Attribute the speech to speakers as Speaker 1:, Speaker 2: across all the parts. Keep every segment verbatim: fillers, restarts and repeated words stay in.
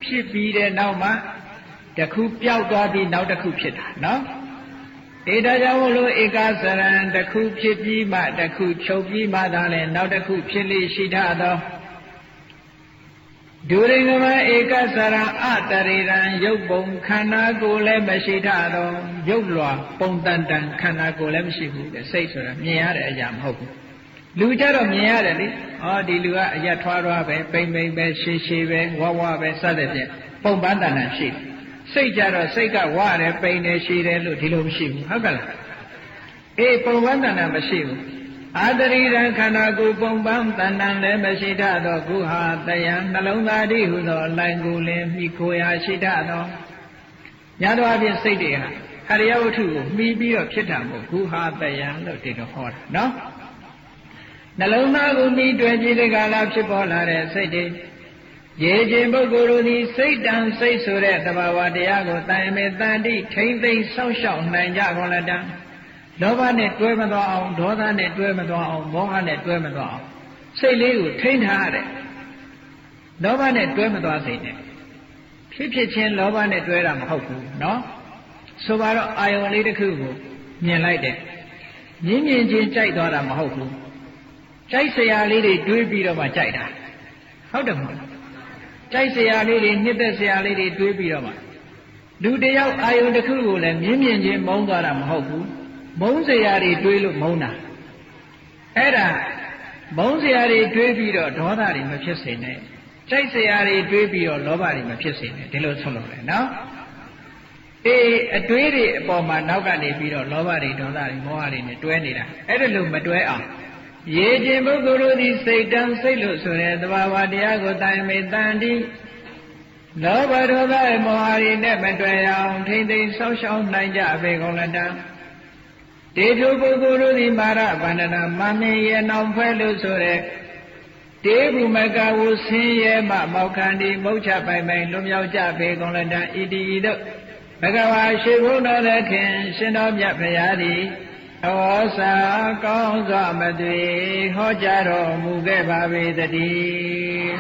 Speaker 1: ဖြစ်ပြီးတဲ့နောက်မှတစ်ခုပျောက်သွားပြီးနောက်တစ်ခုဖြစ်တာနော်အေဒါကြောင့်မလို့ဧကစရံတစ်ခုဖြစ်ပြီးမှတစ်ခုချုပ်ပြီးမှသာလဲနောက်တစ်ခုဖြစ်လေရှိထသောဒုရိငမဧကစရံအတရိရံရုပ်ပုံခန္ဓာကိုယ်လည်းမရှိထသောရုပ်လွာပုံတန်တန်ခန္ဓာကိုယ်လည်းမရှိဘူးတဲ့စိတ်ဆိုတာမြင်ရတဲ့အရာမဟုတ်ဘူးလူကြတော့မြင်ရတယ်လေဟောဒီလူကအရက်ထွားထွားပဲပိမ့်ပိမ့်ပဲရှည်ရှည်ပဲဝဝပဲစသဖြင့်ပုံပန်းတန်တန်ရှိစိတ်ကြတော့စိတ်ကဝရတယ်ပိမ့်တယ်ရှည်တယ်လို့ဒီလိုမရှိဘူးဟုတ်ကလားအေးပုံပန်းတန်တန်မရှိဘူးအာတရိရံခန္ဓာကိုယ်ပုံပန်းတန်တန်လည်းမရှိထသောကုဟာတယံနှလုံးသားတိဟုသောလိုင်ကိုယ်လင်းမိခိုရာရှိထသောညာတော်အပြင်စိတ်တွေဟာအရိယဝတ္ထုကိုမှီပြီးတော့ဖြစ်တာမဟုတ်ကုဟာတယံလို့ဒီလိုဟောတာနော်နှလုံးသားကိုမိတွေ့ကြည့်တဲ့ကာလဖြစ်ပေါ်လာတဲ့စိတ်တွေရေခြင်းပုဂ္ဂိုလ်တို့သည်စိတ်တန်စိတ်ဆိုတဲ့သဘာဝတရားကိုတိုင်မေတန်တိထိမ့်သိမ့်ဆောက်ရှောက်နိုင်ကြကုန်လတံလောဘနဲ့တွဲမသွားအောင်ဒေါသနဲ့တွဲမသွားအောင်မောဟနဲ့တွဲမသွားအောင်စိတ်လေးကိုထိန်းထားရတယ်လောဘနဲ့တွဲမသွားစေနဲ့ဖြစ်ဖြစ်ချင်းလောဘနဲ့တွဲတာမဟုတ်ဘူးနော်ဆိုပါတော့အာယုံလေးတစ်ခုကိုမြင်လိုက်တယ်မြင်မြင်ချင်းကြိုက်သွားတာမဟုတ်ဘူးကြိုက်စရာလေးတွေတွေးပြီးတော့မှကြိုက်တာဟုတ်တယ်မဟုတ်ကြိုက်စရာလေးတွေနှစ်သက်စရာလေးတွေတွေးပြီးတော့မှလူတယောက်အာယုံတစ်ခုကိုလည်းမြင်မြင်ချင်းမုန်းသွားတာမဟုတ်ဘူးမုန်းစရာတွေတွေးလို့မုန်းတာအဲ့ဒါမုန်းစရာတွေတွေးပြီးတော့ဒေါသတွေမဖြစ်စေနဲ့ကြိုက်စရာတွေတွေးပြီးတော့လောဘတွေမဖြစ်စေနဲ့ဒီလိုဆုံးလို့လေနော်အေးအတွေးတွေအပေါ်မှာနောက်ကနေပြီးတော့လောဘတွေဒေါသတွေမောဟတွေနဲ့တွဲနေတာအဲ့ဒါလို့မတွဲအောင်ရေခြင်းပုဂ္ဂိုလ်တို့သည်စိတ်တန်စိတ်လို့ဆိုတဲ့သဘာဝတရားကိုတိုင်မေတန်တိလောဘဒေါသမောဟတွေနဲ့မတွဲအောင်ထိမ့်သိမ်းဆောက်ရှောက်နိုင်ကြပေကုန်လတံတေထုပုဂ္ဂိုလ်တို့သည်မာရဗန္ဒနာမမင်းရဲ့နောင်ဖွဲလို့ဆိုတဲ့တေဘုမကဝဆင်းရဲမှမောက္ခန္တိမုတ်ချပိုင်ပိုင်လွန်မြောက်ကြပေကုန်လတံဣတိဤသို့ဘဂဝါရှိဘုန်းတော်လည်းခင်ရှင်တော်မြတ်ဖရာသည်ဩစာကောင်းစွာမသွေဟောကြားတော်မူခဲ့ပါပေတည်း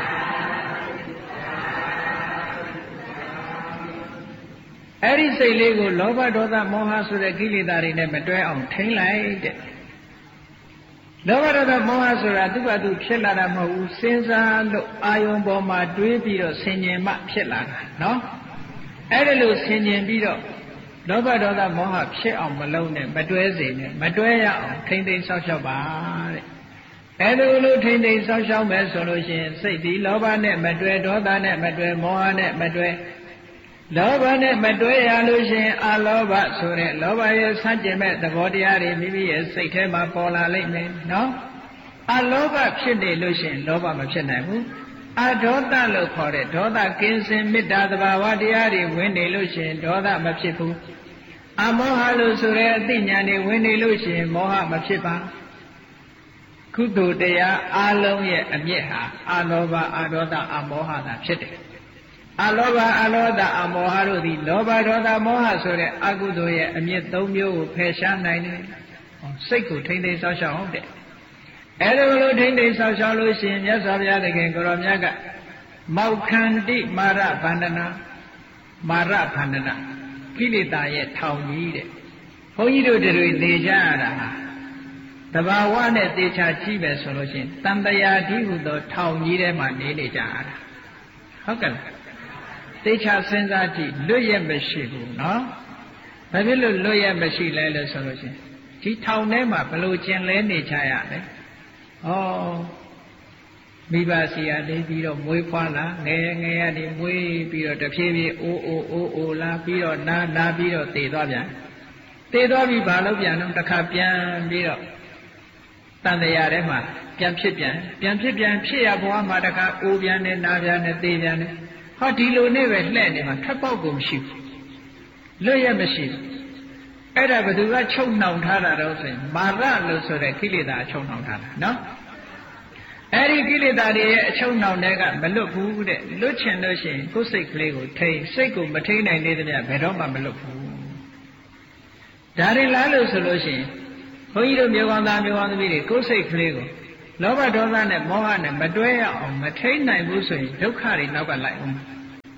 Speaker 1: အဲ့ဒီစိတ်လေးကိုလောဘဒေါသမောဟဆိုတဲ့ကိလေသာတွေနဲ့မတွဲအောင်ထိန်းလိုက်တဲ့လောဘဒေါသမောဟဆိုတာသူ့ဘာသူဖြစ်လာတာမဟုတ်ဘူးစဉ်းစားလို့အာယုံပေါ်မှာတွေးပြီးတော့ဆင်ញင်မှဖြစ်လာတာနော်အဲ့ဒါလို့ဆင်ញင်ပြီးတော့လောဘဒေါသမောဟဖြစ်အောင်မလုံးနဲ့မတွဲစေနဲ့မတွဲရအောင်ထိမ့်သိမ်းဆောက်ရှောက်ပါတဲ့အဲ့ဒါလို့ထိမ့်သိမ်းဆောက်ရှောက်မယ်ဆိုလို့ရှိရင်စိတ်ဒီလောဘနဲ့မတွဲဒေါသနဲ့မတွဲမောဟနဲ့မတွဲလောဘနဲ့မတွဲရလို့ရှိရင်အလောဘဆိုတဲ့လောဘရဲ့ဆန့်ကျင်မဲ့သဘောတရားတွေမိမိရဲ့စိတ်ထဲမှာပေါ်လာလိမ့်မယ်နော်အလောဘဖြစ်နေလို့ရှိရင်လောဘမဖြစ်နိုင်ဘူးအဒေါသလို့ခေါ်တဲ့ဒေါသကင်းစင်မေတ္တာသဘာဝတရားတွေဝင်နေလို့ရှိရင်ဒေါသမဖြစ်ဘူးအမောဟလို့ဆိုတဲ့အသိဉာဏ်တွေဝင်နေလို့ရှိရင်မောဟမဖြစ်ပါကုသိုလ်တရားအလုံးရဲ့အမြစ်ဟာအလောဘအဒေါသအမောဟသာဖြစ်တယ်အလောဘအလောဒအမောဟတို့သည်လောဘဒေါသမောဟဆိုတဲ့အကုသိုလ်ရဲ့အမြစ်သုံးမျိုးကိုဖယ်ရှားနိုင်တယ်စိတ်ကိုထိမ့်သိမ်းဆောက်ရှောက်အောင်တဲ့အဲ့လိုလိုထိမ့်သိမ်းဆောက်ရှောက်လို့ရှိရင်မြတ်စွာဘုရားသခင်ကိုရောမြတ်ကမောက္ခန္တိမာရဗန္ဒနာမာရဗန္ဒနာကိလေသာရဲ့ထောင်ကြီးတဲ့ဘုန်းကြီးတို့တွေနေကြရတာဟာတဘာဝနဲ့သေချာကြည့်ပဲဆိုလို့ရှိရင်တန်တရာတိဟုသောထောင်ကြီးထဲမှာနေနေကြရတာဟုတ်ကဲ့သေချာစဉ်းစားကြည့်လွတ်ရမရှိဘူးနော်ဘာဖြစ်လို့လွတ်ရမရှိလဲလို့ဆိုလို့ရှိရင်ဒီထောင်ထဲမှာဘလို့ကျင်လဲနေချရလဲဩမိဘစီရနေပြီးတော့မွေးဖွားလာငယ်ငယ်ရနေမွေးပြီးတော့တဖြည်းဖြည်းအိုးအိုးအိုးအိုးလာပြီးတော့နားနားပြီးတော့တည်သွားပြန်တည်သွားပြီးဘာလို့ပြန်တော့တစ်ခါပြန်ပြီးတော့တန်တရားထဲမှာပြန်ဖြစ်ပြန်ပြန်ဖြစ်ပြန်ဖြစ်ရဘဝမှာတစ်ခါအိုးပြန်နဲ့နားပြန်နဲ့တည်ပြန်နဲ့ဟောဒီလိုနဲ့ပဲလှဲ့နေမှာထပ်ပေါက်ကုန်မရှိဘူးလွတ်ရမရှိဘူးအဲ့ဒါဘယ်သူကချုပ်နှောင်ထားတာတော့ဆိုရင်မာရလို့ဆိုတဲ့ကိလေသာအချုပ်နှောင်ထားတာနော်အဲ့ဒီကိလေသာတွေရဲ့အချုပ်နှောင်တဲ့ကမလွတ်ဘူးတဲ့လွတ်ချင်လို့ရှိရင်ကိုယ်စိတ်ကလေးကိုထိန်းစိတ်ကိုမထိန်းနိုင်သေးတဲ့မြတ်ဘယ်တော့မှမလွတ်ဘူးဒါတွေလားလို့ဆိုလို့ရှိရင်ဘုန်းကြီးတို့မြေကောင်သားမြေကောင်သမီးတွေကိုယ်စိတ်ကလေးကိုလောဘဒေါသနဲ့မောဟနဲ့မတွဲရအောင်မထိန်းနိုင်ဘူးဆိုရင်ဒုက္ခတွေနောက်ကလိုက်အောင်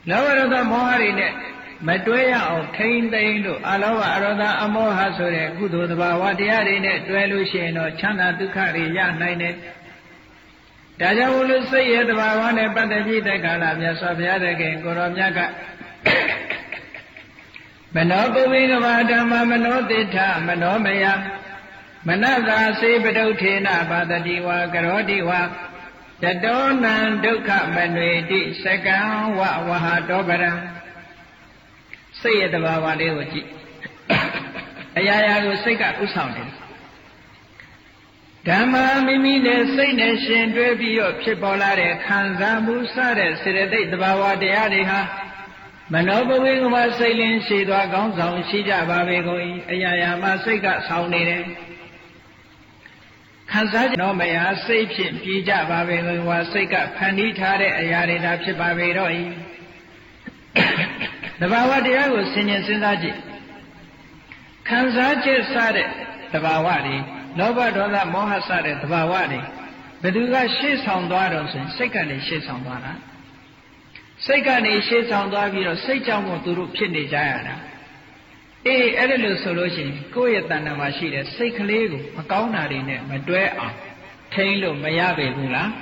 Speaker 1: လောဘဒေါသမောဟတွေနဲ့မတွဲရအောင်ထိမ့်သိမ်းလို့အလောဘအရောဓအမောဟဆိုတဲ့ကုသိုလ်သဘာဝတရားတွေနဲ့တွဲလို့ရှိရင်တော့ချမ်းသာဒုက္ခတွေရနိုင်တယ်ဒါကြောင့်လို့စိတ်ရဲ့သဘာဝနဲ့ပတ်သက်ပြီးတဲ့ကာလမြတ်စွာဘုရားသခင်ကိုရောမြတ်ကမနောပုဝိကဘာဓမ္မမနောတိထမနောမယမနတာစေပတုထေနပါတတိဝါကရောတိဝါတတောနံဒုက္ခမနွေတိစကံဝဝဟတောပရံစိတ်ရဲ့တဘာဝလေးကိုကြည့်အရာရာကိုစိတ်ကဥဆောင်တယ်ဓမ္မမိမိနဲ့စိတ်နဲ့ရှင်တွဲပြီးတော့ဖြစ်ပေါ်လာတဲ့ခံစားမှုစတဲ့စေတသိက်တဘာဝတရားတွေဟာမနောပဝေကမစိတ်လင်းရှိသွားကောင်းဆောင်ရှိကြပါပေကုန်၏အရာရာမှာစိတ်ကဆောင်နေတယ်ခံစားကြတော့မရစိတ်ဖြင့်ပြည်ကြပါပေကုန်ဝါစိတ်ကဖန်တီးထားတဲ့အရာတွေဒါဖြစ်ပါပေတော့၏တဘာဝတရားကိုဆင်ញင်စဉ်းစားကြည့်ခံစားချက်စတဲ့တဘာဝတွေလောဘဒေါသမောဟစတဲ့တဘာဝတွေဘယ်သူကရှေ့ဆောင်သွားတော့ဆိုရင်စိတ်ကနေရှေ့ဆောင်သွားတာစိတ်ကနေရှေ့ဆောင်သွားပြီးတော့စိတ်ကြောင့်မို့သူတို့ဖြစ်နေကြရတာအေးအဲ့ဒါလို့ဆိုလို့ရှိရင်ကိုယ့်ရဲ့တဏ္ဍာမှာရှိတဲ့စိတ်ကလေးကိုမကောင်းတာတွေနဲ့မတွဲအောင်ထိန်းလို့မရပေဘူးလား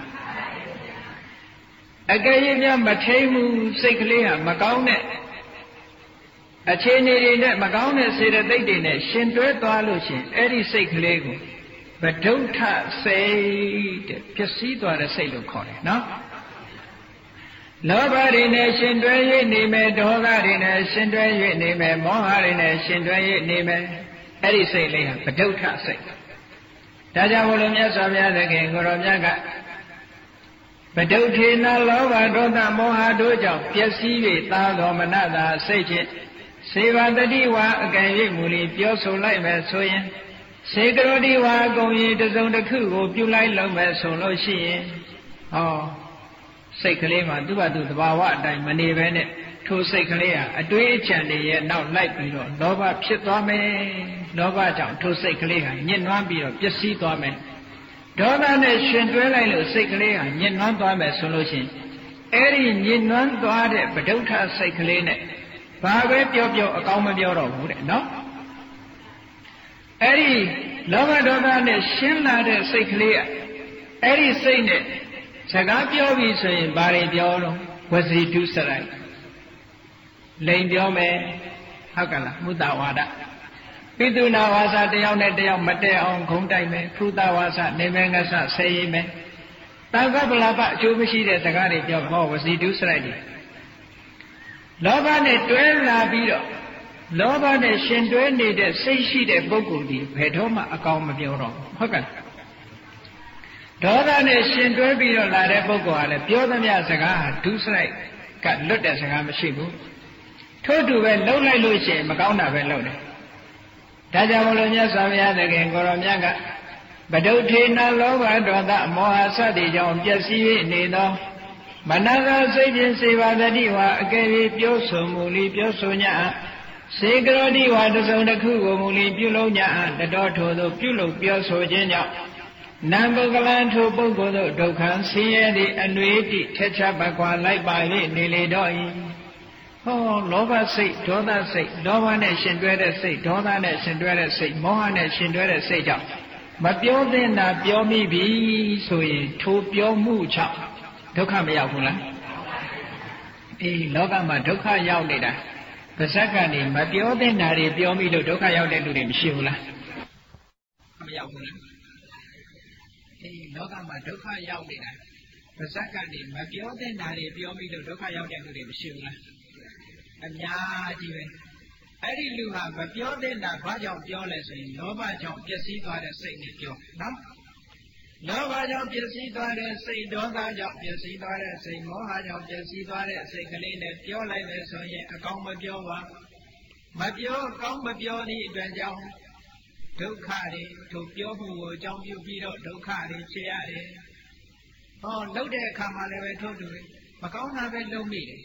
Speaker 1: အကယ်၍များမထိန်းဘူးစိတ်ကလေးဟာမကောင်းတဲ့အခြေအနေတွေနဲ့မကောင်းတဲ့စေတသိက်တွေနဲ့ရှင်တွဲသွားလို့ရှိရင်အဲ့ဒီစိတ်ကလေးကိုဗဒုဋ္ဌစိတ်တဲ့ဖြစ်စည်းသွားတဲ့စိတ်လို့ခေါ်တယ်နော်လောဘတွေနဲ့ရှင်တွဲ၍နေမယ်ဒေါသတွေနဲ့ရှင်တွဲ၍နေမယ်မောဟတွေနဲ့ရှင်တွဲ၍နေမယ်အဲ့ဒီစိတ်လေးဟာဗဒုဋ္ဌစိတ်ဒါကြောင့်ဘုလိုမြတ်စွာဘုရားသခင်ကိုရောမြတ်ကဗဒုဋ္ဌေနလောဘဒေါသမောဟတို့ကြောင့်ပျက်စီး၍သာသောမနတာစိတ်ဖြင့်စေဝတတိဝါအကံ၍မူလီပြောဆိုလိုက်မယ်ဆိုရင်စေကရောတိဝါအကုန်ရင်တစုံတစ်ခုကိုပြုလိုက်လုံးမယ်ဆိုလို့ရှိရင်ဟောစိတ်ကလေးမှာသူ့ဘာသူသဘာဝအတိုင်းမနေဘဲနဲ့ထိုစိတ်ကလေးဟာအတွေးအချံတွေရဲ့နောက်လိုက်ပြီးတော့လောဘဖြစ်သွားမယ်လောဘကြောင့်ထိုစိတ်ကလေးဟာညှဉ်းနှွမ်းပြီးတော့ပျက်စီးသွားမယ်ဒေါသနဲ့ရှင်တွဲလိုက်လို့စိတ်ကလေးဟာညှဉ်းနှွမ်းသွားမယ်ဆိုလို့ရှိရင်အဲ့ဒီညှဉ်းနှွမ်းသွားတဲ့ဗဒုဋ္ဌစိတ်ကလေးနဲ့ဘာပဲပြောပြောအကောင်းမပြောတော့ဘူးတဲ့နော်အဲ့ဒီလောဘဒေါသနဲ့ရှင်းလာတဲ့စိတ်ကလေးကအဲ့ဒီစိတ်နဲ့စကားပြောပြီဆိုရင်ဘာတွေပြောတော့ဝစီတုစရိုက်လိန်ပြောမယ်ဟုတ်ကလားမုဒဝါဒပိတုနာဝါစာတယောက်နဲ့တယောက်မတည့်အောင်ခုံတိုက်မယ်ဖုသဝါစာနေမယ်ငါဆဆဲရင်မယ်တာကပလာပအကျိုးမရှိတဲ့စကားတွေပြောဟောဝစီတုစရိုက်တွေလောဘနဲ့တွဲလာပြီးတော့လောဘနဲ့ရှင်တွဲနေတဲ့စိတ်ရှိတဲ့ပုဂ္ဂိုလ်ဒီဘယ်တော့မှအကောင်းမပြောတော့ဘူးဟုတ်ကဲ့ဒေါသနဲ့ရှင်တွဲပြီးတော့လာတဲ့ပုဂ္ဂိုလ်ကလည်းပြောသမျှစကားဟာဒုစရိုက်ကလွတ်တဲ့စကားမရှိဘူးထို့တူပဲလှုပ်လိုက်လို့ရှိရင်မကောင်းတာပဲလှုပ်တယ်ဒါကြောင့်မလို့မြတ်စွာဘုရားသခင်ကိုရောမြတ်ကဗဒုဋ္ဌေနလောဘဒေါသမောဟစသည်ကြောင့်ပျက်စီး၍နေသောမနကစိတ်ဖြင့်စေပါတတိဝါအကယ်၍ပြောဆိုမူလီပြောဆိုညစေကရောတိဝါတစုံတစ်ခုကိုမူလီပြုလုပ်ညတတော်ထိုသို့ပြုလုပ်ပြောဆိုခြင်းကြောင့်နံပုဂ္ဂလံထိုပုဂ္ဂိုလ်တို့ဒုက္ခဆင်းရဲသည့်အနွေတိထက်ချပကွာလိုက်ပါ၍နေလေတော့၏ဟောလောဘစိတ်ဒေါသစိတ်လောဘနဲ့ရှင်တွဲတဲ့စိတ်ဒေါသနဲ့ရှင်တွဲတဲ့စိတ်မောဟနဲ့ရှင်တွဲတဲ့စိတ်ကြောင့်မပြောသင့်တာပြောမိပြီဆိုရင်ထိုပြောမှုကြောင့်ဒုက္ခမရောက်ဘူးလားအေးလောကမှာဒုက္ခရောက်နေတာပါဇက်ကနေမပြောသင့်တာတွေပြောမိလို့ဒုက္ခရောက်တဲ့လူတွေမရှိဘူးလားမရောက်ဘူးလားအေးလောကမှာဒုက္ခရောက်နေတာပါဇက်ကနေမပြောသင့်တာတွေပြောမိလို့ဒုက္ခရောက်တဲ့လူတွေမရှိဘူးလားအများကြီးပဲအဲ့ဒီလူဟာမပြောသင့်တာဘာကြောင့်ပြောလဲဆိုရင်လောဘကြောင့်ပျက်စီးသွားတဲ့စိတ်နဲ့ပြောနော်လောဘကြောင့်ပျက်စီးသွားတဲ့စိတ်ဒေါသကြောင့်ပျက်စီးသွားတဲ့စိတ်မောဟကြောင့်ပျက်စီးသွားတဲ့စိတ်ကလေးနဲ့ပြောလိုက်မယ်ဆိုရင်အကောင်းမပြောပါမပြောကောင်းမပြောသည့်အတွက်ကြောင့်ဒုက္ခတွေထိုပြောမှုကိုအကြောင်းပြုပြီးတော့ဒုက္ခတွေဖြစ်ရတယ်ဟောလှုပ်တဲ့အခါမှာလည်းပဲထို့တူပဲမကောင်းတာပဲလှုပ်မိတယ်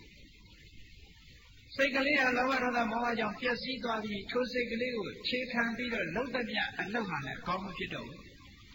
Speaker 1: စိတ်ကလေးကလောဘဒေါသမောဟကြောင့်ပျက်စီးသွားပြီးထိုစိတ်ကလေးကိုခြေခံပြီးတော့လှုပ်တဲ့မြအလှုပ်ဟာလည်းကောင်းမဖြစ်တော့ဘူး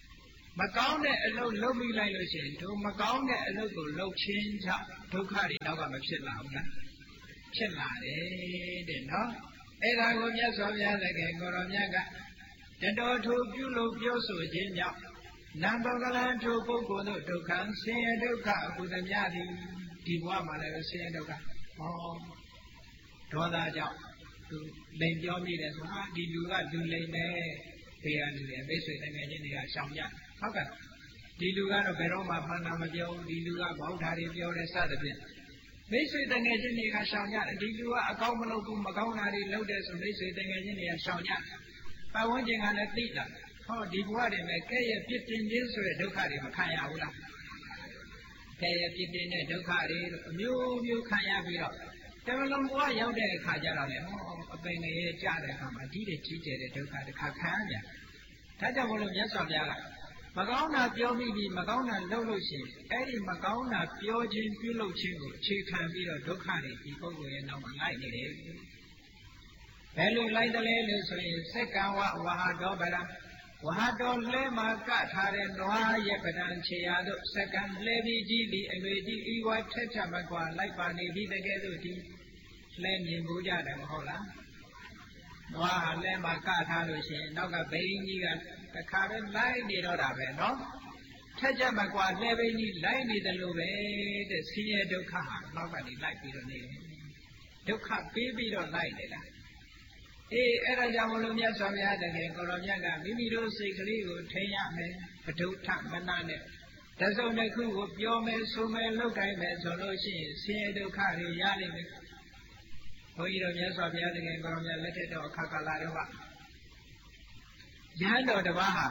Speaker 1: မကောင်းတဲ့အလုပ်လုပ်ပြီးလိုက်လို့ရှိရင်တို့မကောင်းတဲ့အလုပ်ကိုလုပ်ချင်းကြောင့်ဒုက္ခတွေနောက်ကမဖြစ်လာဘူးလားဖြစ်လာတယ်တဲ့နော်အဲ့ဒါကိုမြတ်စွာဘုရားသခင်ကိုရောမြတ်ကတတော်ထူပြုလို့ပြောဆိုခြင်းကြောင့်နံပါတ်ကလန်ထိုပုဂ္ဂိုလ်တို့ဒုက္ခဆင်းရဲဒုက္ခအကုသမြသည်ဒီဘဝမှာလည်းဆင်းရဲဒုက္ခဟောဒေါသကြောင့်သူလိန်ပြောမိတယ်ဆိုဟာဒီလူကလူလိန်နဲ့ဘေးရလူတွေမိတ်ဆွေတငယ်ချင်းတွေကရှောင်ကြဟုတ်ကဲ့ဒီလူကတော့ဘယ်တော့မှမှန်တာမပြောဘူးဒီလူကဘောက်ဓာတွေပြောတယ်စသဖြင့်မိတ်ဆွေတငယ်ချင်းတွေကရှောင်ကြတယ်ဒီလူကအကောင်းမလုပ်ဘူးမကောင်းတာတွေလုပ်တယ်ဆိုမိတ်ဆွေတငယ်ချင်းတွေကရှောင်ကြတယ်ပတ်ဝန်းကျင်ကလည်းသိတာဟောဒီဘဝတွေမှာကဲ့ရဲ့ပြစ်တင်ခြင်းဆိုတဲ့ဒုက္ခတွေမခံရဘူးလားကဲ့ရဲ့ပြစ်တင်တဲ့ဒုက္ခတွေအမျိုးမျိုးခံရပြီးတော့တမလုံးဘဝရောက်တဲ့အခါကျတော့လေဟောအပင်ငယ်ကြတဲ့အခါမှာဒီတဲ့ကြီးကျယ်တဲ့ဒုက္ခတစ်ခါခံရပြန်ဒါကြောင့်မလို့မြတ်စွာဘုရားကမကောင်းတာပြောမိပြီးမကောင်းတာလုပ်လို့ရှိရင်အဲ့ဒီမကောင်းတာပြောခြင်းပြုလုပ်ခြင်းကိုအခြေခံပြီးတော့ဒုက္ခတွေဒီပုဂ္ဂိုလ်ရဲ့နောက်မှာလိုက်နေတယ်ဘယ်လိုလိုက်တယ်လဲလို့ဆိုရင်စက္ကဝဝဟာတော်ဗလာဝဟာတော်လဲမှာကထားတဲ့နွားရဲ့ပဒံခြေရာတို့စက္ကံလဲပြီးကြီးဒီအလွေကြီးဤဝါထက်ထမကွာလိုက်ပါနေပြီးတကယ်လို့ဒီလဲမြင်ဘူးကြတယ်မဟုတ်လားနွားဟာလဲမှာကထားလို့ရှိရင်နောက်ကဘိန်းကြီးကတခါပဲလိုက်နေတော့တာပဲနော်ထက်ကြမကွာလဲဘိန်းကြီးလိုက်နေတယ်လို့ပဲတဲ့ဆင်းရဲဒုက္ခဟာနောက်ကနေလိုက်ပြီးတော့နေတယ်ဒုက္ခပေးပြီးတော့လိုက်နေလားအေးအဲ့ဒါကြောင့်မလို့မြတ်စွာဘုရားတကယ်ကိုရောမြတ်ကမိမိတို့စိတ်ကလေးကိုထိန်းရမယ်ပဒုဋ္ဌမနနဲ့တစုံတစ်ခုကိုပြောမယ်ဆိုမယ်လုပ်တိုင်းမယ်ဆိုလို့ရှိရင်ဆင်းရဲဒုက္ခတွေရလိမ့်မယ်ဘုန်းကြီးတို့မြတ်စွာဘုရားတကယ်ကိုရောမြတ်လက်ထက်တော်အခါကာလတော့ကယဟန်တော်တစ်ပါးဟာ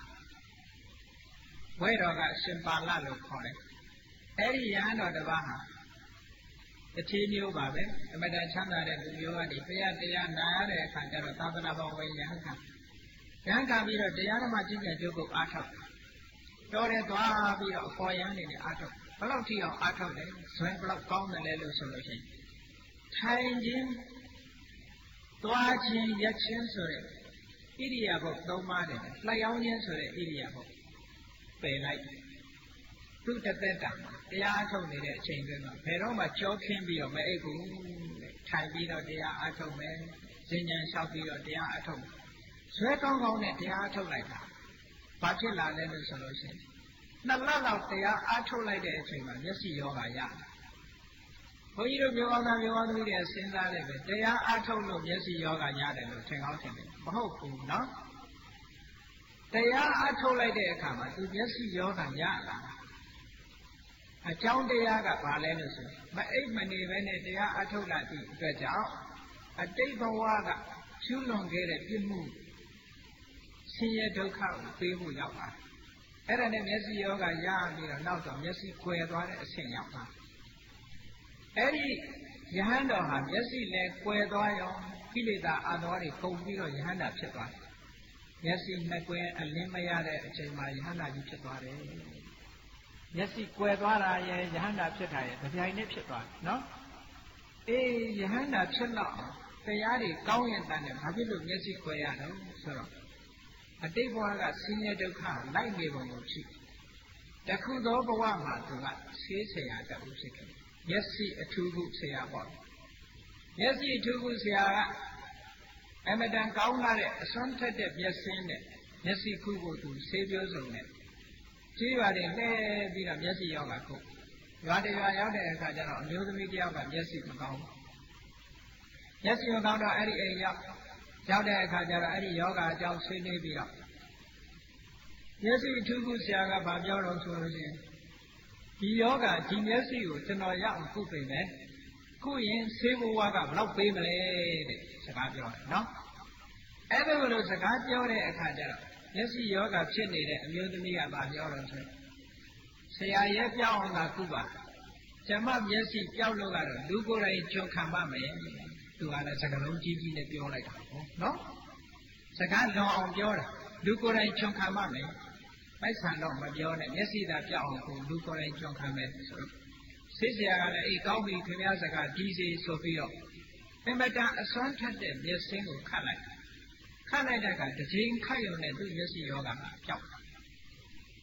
Speaker 1: ဝဲတော်ကရှင်ပါဠလို့ခေါ်တယ်အဲ့ဒီယဟန်တော်တစ်ပါးဟာတတိမျိုးပါပဲအမတန်ချမ်းသာတဲ့လူမျိုးကနေဘုရားတရားနာရတဲ့အခါကျတော့သာသနာ့ဘောင်ဝင်ရဟန်းကရဟန်းကပြီးတော့တရားဓမ္မကျင့်ကြံကြုတ်ကိုအားထုတ်တော်တယ်သွားပြီးတော့အပေါ်ရန်နေနဲ့အားထုတ်ဘယ်လောက်ထိအောင်အားထုတ်လဲဇွဲဘယ်လောက်ကောင်းတယ်လဲလို့ဆိုလို့ရှိရင်ထိုင်ခြင်းသွားခြင်းရက်ခြင်းဆိုတဲ့ဣရိယာပုတ်သုံးပါးတယ်လှိုက်အောင်ခြင်းဆိုတဲ့ဣရိယာပုတ်ပယ်လိုက်သူတသက်တာတရားအထုတ်နေတဲ့အချိန်တွင်းမှာဘယ်တော့မှကြောခင်းပြီးတော့မအိပ်ဘူးထိုင်ပြီးတော့တရားအထုတ်မယ်ဉာဏ်ဉာဏ်လျှောက်ပြီးတော့တရားအထုတ်ဇွဲကောင်းကောင်းနဲ့တရားအထုတ်လိုက်တာဘာဖြစ်လာလဲလို့ဆိုလို့ရှိရင်နှစ်လလောက်တရားအထုတ်လိုက်တဲ့အချိန်မှာမျက်စိယောဂရဘုန်းကြီးတို့မျိုးကောင်းသားမျိုးကောင်းသမီးတွေစဉ်းစားလိုက်ပဲတရားအထုတ်လို့မျက်စိယောဂရတယ်လို့ထင်ကောင်းထင်တယ်မဟုတ်ဘူးနော်တရားအထုတ်လိုက်တဲ့အခါမှာသူမျက်စိယောဂရလာအကြောင်းတရားကဘာလဲလို့ဆိုမအိပ်မနေပဲနဲ့တရားအထုတ်လာသည့်အတွက်ကြောင့်အတိတ်ဘဝကကျူးလွန်ခဲ့တဲ့ပြစ်မှုဆင်းရဲဒုက္ခကိုပေးဖို့ရောက်လာအဲ့ဒါနဲ့မျက်စိယောဂရပြီးတော့နောက်တော့မျက်စိကွယ်သွားတဲ့အဆင့်ရောက်လာအဲ့ဒီယဟန်တော်ဟာမျက်စိလည်းကွယ်သွားရောကိလေသာအတော်တွေကုန်ပြီးတော့ယဟန္တာဖြစ်သွားတယ်မျက်စိနှစ်ကွယ်အလင်းမရတဲ့အချိန်မှာယဟန္တာကြီးဖြစ်သွားတယ်မျက်စိကွယ်သွားတာရဲ့ယဟန္တာဖြစ်တာရဲ့ကြပြိုင်နဲ့ဖြစ်သွားတယ်နော်အေးယဟန္တာဖြစ်တော့တရားတွေကောင်းရင်တန်းတယ်ဘာဖြစ်လို့မျက်စိကွယ်ရတော့ဆိုတော့အတိတ်ဘဝကဆင်းရဲဒုက္ခလိုက်နေပုံကိုဖြစ်တခုသောဘဝမှာသူကဆေးဆရာတတ်ဖြစ်ခဲ့မျက်စိအထူးခုဆရာပေါ့မျက်စိအထူးခုဆရာကအမတန်ကောင်းလာတဲ့အစွမ်းထက်တဲ့မျက်စင်းနဲ့မျက်စိခုကိုသူဆေးပြိုးစုံနဲ့ကြေးရွာတွေလှဲပြီးတော့မျက်စိရောက်လာခုရွာတရွာရောက်တဲ့အခါကျတော့အမျိုးသမီးတယောက်ကမျက်စိမကောင်းဘူးမျက်စိမကောင်းတော့အဲ့ဒီအိမ်ရောက်ရောက်တဲ့အခါကျတော့အဲ့ဒီယောဂအကြောင်းဆွေးနွေးပြီးတော့မျက်စိအထူးခုဆရာကဗာပြောတော့ဆိုလို့ရှိရင်ဒီယောဂဒီမျက်စိကိုကျွန်တော်ရအောင်ကုသိမယ်ကုရင်ဆေးဘဝကဘလောက်ပေးမလဲတဲ့စကားပြောတယ်နော်အဲ့ဒါလိုစကားပြောတဲ့အခါကျတော့မျက်စိယောဂဖြစ်နေတဲ့အမျိုးသမီးကဗာပြောတော့ဆိုဆရာရဲ့ပြောင်းအောင်သာကုပါကျမမျက်စိပြောက်လို့ကတော့လူကိုယ်တိုင်ကြုံခံပါမယ်သူကလည်းစကားလုံးကြီးကြီးနဲ့ပြောလိုက်တာပေါ့နော်စကားလွန်အောင်ပြောတာလူကိုယ်တိုင်ကြုံခံပါမယ်ပိုက်ဆံတော့မပြောနဲ့မျက်စိသာပြောက်အောင်ကိုလူကိုယ်တိုင်ကြုံခံမယ်ဆိုတော့ဆေးဆရာကလည်းအေးကောင်းပြီခင်ဗျားစကားကြီးစီဆိုပြီးတော့အင်မတန်အစွမ်းထက်တဲ့မျက်စင်းကိုခတ်လိုက်ခတ်လိုက်တဲ့အခါတစ်ချိန်ခတ်ရုံနဲ့သူ့မျက်စိယောဂကပျောက်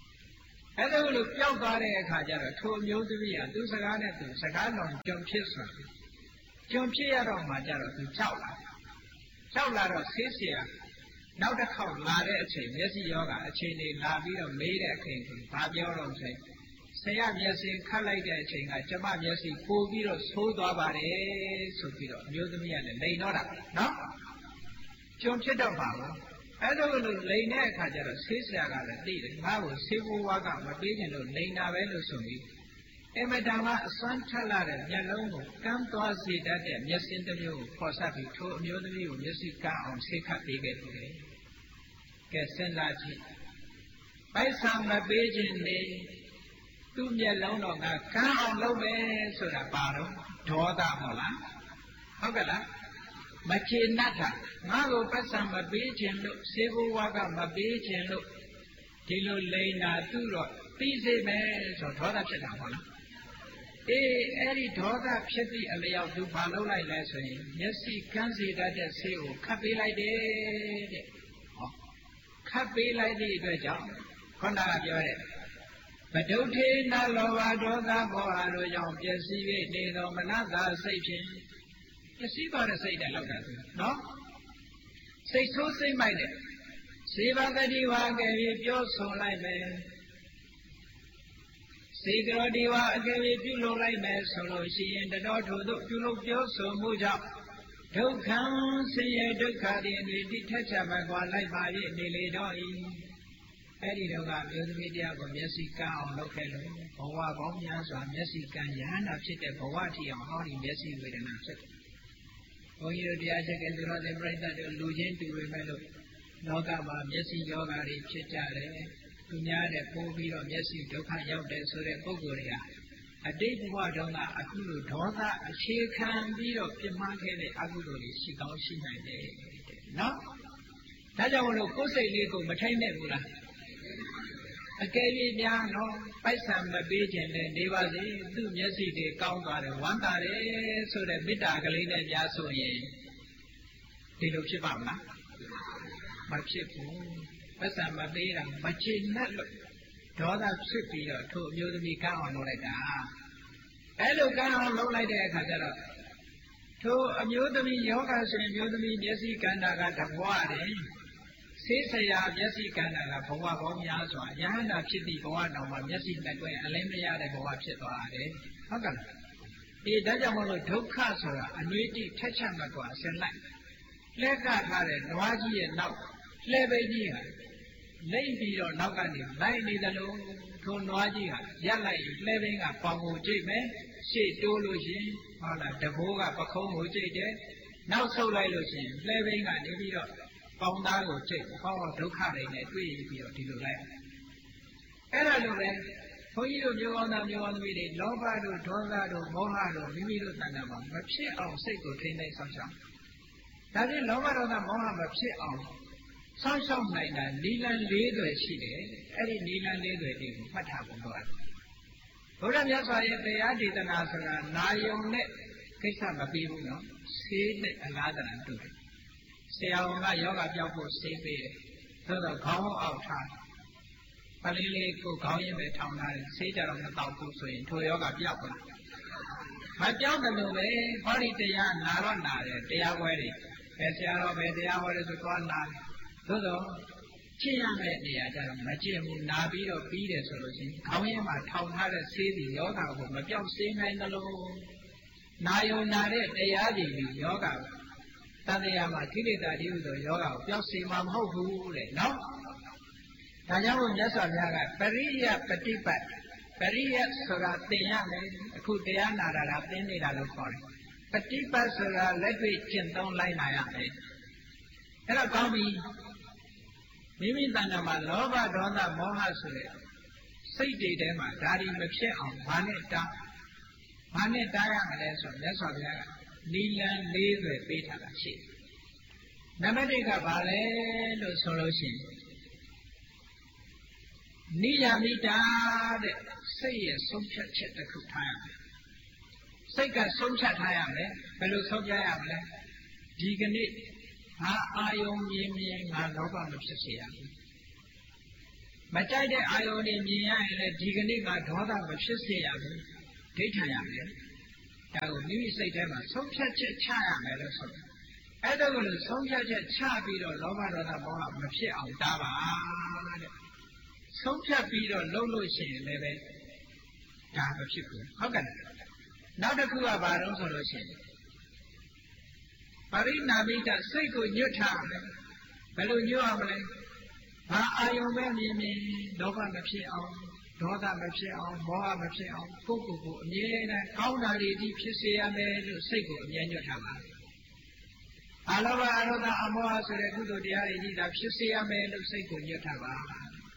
Speaker 1: အဲ့ဒါလို့ပျောက်သွားတဲ့အခါကျတော့ထိုအမျိုးသမီးကသူစကားနဲ့သူစကားတော်ကြုံဖြစ်ဆိုကြုံဖြစ်ရတော့မှကျတော့သူကြောက်လာကြောက်လာတော့ဆေးဆရာနောက်တစ်ခေါက်လာတဲ့အချိန်မျက်စိယောဂအချိန်လေးလာပြီးတော့မေးတဲ့အချိန်ကိုဘာပြောတော့ဆိုဆရာမျက်စိခတ်လိုက်တဲ့အချိန်ကကျမမျက်စိပို့ပြီးတော့ဆိုးသွားပါတယ်ဆိုပြီးတော့အမျိုးသမီးကလည်းလိန်တော့တာနော်ကြုံဖြစ်တော့ပါဘူးအဲ့ဒါလို့လိန်တဲ့အခါကျတော့ဆေးဆရာကလည်းသိတယ်ငါ့ကိုဆေးဘိုးဝါကမပေးခင်လို့လိန်တာပဲလို့ဆိုပြီးအမတန်မှအစွမ်းထက်လာတဲ့မျက်လုံးကိုကမ်းသွားစေတတ်တဲ့မျက်စင်းတစ်မျိုးကိုခေါ်ဆက်ပြီးထိုအမျိုးသမီးကိုမျက်စိကမ်းအောင်ဆေးခတ်ပေးခဲ့တယ်ကဲစဉ်းစားကြည့်ပိုက်ဆံမပေးခြင်းနေသူ့မျက်လုံးတော့ကကမ်းအောင်လုပ်မယ်ဆိုတာပါတော့ဒေါသမဟုတ်လားဟုတ်ကဲ့လားမချေနတ်တာငါ့ကိုပိုက်ဆံမပေးခြင်းလို့ဆေးဘိုးဝါကမပေးခြင်းလို့ဒီလိုလိန်တာသူ့တော့ပြီးစေမယ်ဆိုဒေါသဖြစ်တာဟုတ်လားအေးအဲ့ဒီဒေါသဖြစ်သည့်အလျောက်သူဘာလုပ်လိုက်လဲဆိုရင်မျက်စိကန်းစေတတ်တဲ့ဆေးကိုခတ်ပေးလိုက်တယ်တဲ့ဟောခတ်ပေးလိုက်သည့်အတွက်ကြောင့်ခေါင်းကပြောတဲ့မဒုဋ္ဌေနလောဘဒေါသမောဟတို့ကြောင့်ပျက်စီး၍နေသောမနတစိတ်ဖြင့်ပျက်စီးသွားတဲ့စိတ်နဲ့လောက်တာနော်စိတ်ဆိုးစိတ်မိုက်တဲ့စေဘဂတိဝါကယ်ပြီးပြောဆိုလိုက်မယ်စေကရောဒီဝါအကယ်၍ပြုလုပ်လိုက်မယ်ဆိုလို့ရှိရင်တတော်ထို့သို့ပြုလုပ်ပြောဆိုမှုကြောင့်ဒုက္ခဆင်းရဲဒုက္ခတွေအနေတိထက်ချမကွာလိုက်ပါ၍နေလေတော့၏အဲ့ဒီတော့ကမျိုးသမီးတရားကိုမျက်စိကန်းအောင်လုပ်ခဲ့လို့ဘဝပေါင်းများစွာမျက်စိကန်းရဟန္တာဖြစ်တဲ့ဘဝထီအောင်ဟောဒီမျက်စိဝေဒနာဖြစ်တယ်ဘုန်းကြီးတို့တရားချက်ကသူတော်တဲ့ပြိဿတို့လူချင်းတူပေမဲ့လို့လောကမှာမျက်စိယောဂါတွေဖြစ်ကြတယ်သူများတဲ့ပိုးပြီးတော့မျက်စိဒုက္ခရောက်တယ်ဆိုတဲ့ပုဂ္ဂိုလ်တွေဟာအတိတ်ဘဝတုန်းကအခုလိုဒေါသအခြေခံပြီးတော့ပြမှားခဲ့တဲ့အကုသိုလ်တွေရှိကောင်းရှိနိုင်တယ်နော်ဒါကြောင့်မလို့ကိုယ်စိတ်လေးကိုမထိုင်နဲ့ဘူးလားအကယ်၍များတော့ပိုက်ဆံမပေးခြင်းနဲ့နေပါစေသူ့မျက်စိတွေကောင်းသွားတယ်ဝမ်းသာတယ်ဆိုတဲ့မေတ္တာကလေးနဲ့ကြားဆိုရင်ဒီလိုဖြစ်ပါမလားမဖြစ်ဘူးပိုက်ဆံမပေးတာမချေနဲ့လို့ဒေါသဖြစ်ပြီးတော့ထို့အမျိုးသမီးကန်းအောင်လုပ်လိုက်တာအဲ့လိုကန်းအောင်လုပ်လိုက်တဲ့အခါကျတော့ထို့အမျိုးသမီးယောဂဆိုရင်မျိုးသမီးမျက်စိကန္တာကတဘွားတယ်ဆေးဆရာမျက်စိကန္တာကဘဝပေါင်းများစွာယဟန္တာဖြစ်သည့်ဘဝတော်မှာမျက်စိနဲ့တွေ့အလင်းမရတဲ့ဘဝဖြစ်သွားတယ်ဟုတ်ကဲ့ဒီဒါကြောင့်မလို့ဒုက္ခဆိုတာအနွေးတိထက်ချက်မကွာဆင်းလိုက်လှက်ကထားတဲ့နွားကြီးရဲ့နောက်လှဲပိတ်ကြီးဟာလိမ့်ပြီးတော့နောက်ကနေလိုက်နေတယ်လို့ထိုနွားကြီးဟာရက်လိုက်လှဲပိန်းကပေါင်ကိုကြိတ်မယ်ရှေ့တိုးလို့ရှိရင်ဟုတ်လားတဘိုးကပခုံးကိုကြိတ်တယ်နောက်ဆုတ်လိုက်လို့ရှိရင်လှဲပိန်းကနေပြီးတော့ပေါင်သားကိုကြိတ်ဟောဒုက္ခတွေနဲ့တွေ့ပြီးတော့ဒီလိုလိုက်အဲ့ဒါလိုပဲဘုန်းကြီးတို့မျိုးကောင်းသားမျိုးကောင်းသမီးတွေလောဘတို့ဒေါသတို့မောဟတို့မိမိတို့တဏ္ဍာမှာမဖြစ်အောင်စိတ်ကိုထိန်းသိမ်းဆောင်ရှောက်ဒါဖြင့်လောဘဒေါသမောဟမဖြစ်အောင်ဆောင်းရှောက်နိုင်တာနိလန်၄သွယ်ရှိတယ်အဲ့ဒီနိလန်၄သွယ်တွေကိုမှတ်ထားဖို့တော့ဘုရားမြတ်စွာရဲ့တရားဒေသနာဆိုတာနာယုံနဲ့ကိစ္စမပြီးဘူးနော်ဆေးနဲ့အလားတန်တူတယ်ဆရာဝန်ကယောဂပြောက်ဖို့ဆေးပေးတယ်သို့တော့ခေါင်းအောက်ထားပလင်းလေးကိုခေါင်းရင်းပဲထောင်ထားတယ်ဆေးကြတော့မတောက်ဘူးဆိုရင်ထိုယောဂပြောက်ပါမပြောက်တယ်လို့ပဲဟောဒီတရားနာတော့နာတယ်တရားပွဲတွေပဲဆရာတော်ပဲတရားဟောတယ်ဆိုတော့နာတယ်သို့တော့ကျင့်ရမယ့်နေရာကျတော့မကျင့်ဘူးနာပြီးတော့ပြီးတယ်ဆိုလို့ရှိရင်ခေါင်းရင်းမှာထောင်ထားတဲ့ဆေးတွေယောဂကိုမပြောက်စေနိုင်သလိုနာယုံနာတဲ့တရားတွေပြီးယောဂတန်တရားမှာခိလေသာတိဟုသောယောဂကိုပျောက်စေမှာမဟုတ်ဘူးတဲ့နော်ဒါကြောင့်မို့မြတ်စွာဘုရားကပရိယပฏิပတ်ပရိယဆိုတာသင်ရမယ်အခုတရားနာတာကသင်နေတာလို့ခေါ်တယ်ပฏิပတ်ဆိုတာလက်တွေ့ကျင့်သုံးလိုက်နာရမယ်အဲ့တော့ကောင်းပြီမိမိတဏ္ဍာမှာလောဘဒေါသမောဟဆိုတဲ့စိတ်တွေထဲမှာဓာရီမဖြစ်အောင်ဘာနဲ့တားဘာနဲ့တားရမလဲဆိုမြတ်စွာဘုရားကနိလန်၄သွယ်ပေးထားတာရှိတယ်။နံပါတ်၁ကဘာလဲလို့ဆိုလို့ရှိရင်နိယာမိတာတဲ့စိတ်ရဲ့ဆုံးဖြတ်ချက်တစ်ခုထားရမယ်။စိတ်ကဆုံးဖြတ်ထားရမယ်ဘယ်လိုဆုံးဖြတ်ရမလဲဒီကနေ့ငါအာယုံမြင်မြင်ငါလောဘမဖြစ်စေရဘူး။မမကြိုက်တဲ့အာယုန်တွေမြင်ရရင်လည်းဒီကနေ့ကဒေါသမဖြစ်စေရဘူးဒိဋ္ဌာရမယ်ဒါကိုမိမိစိတ်ထဲမှာဆုံးဖြတ်ချက်ချရမယ်လို့ဆိုတယ်အဲ့ဒါကိုလို့ဆုံးဖြတ်ချက်ချပြီးတော့လောဘဒေါသမောဟမဖြစ်အောင်တားပါတဲ့ဆုံးဖြတ်ပြီးတော့လုပ်လို့ရှိရင်လည်းပဲဒါမဖြစ်ဘူးဟုတ်ကဲ့နောက်တစ်ခုကဘာလို့ဆိုလို့ရှိရင်ပရိနာမိတစိတ်ကိုညွတ်ထားတယ်ဘယ်လိုညွတ်အောင်လဲဘာအာယုံပဲမြင်မြင်လောဘမဖြစ်အောင်ဒေါသမဖြစ်အောင်မောဟမဖြစ်အောင်ကိုယ့်ကိုယ်ကိုအမြဲတမ်းကောင်းတာတွေဒီဖြစ်စေရမယ်လို့စိတ်ကိုအမြဲညွတ်ထားပါအလောဘအရောဓအမောဟဆိုတဲ့ကုသိုလ်တရားတွေကြီးဒါဖြစ်စေရမယ်လို့စိတ်ကိုညွတ်ထားပါ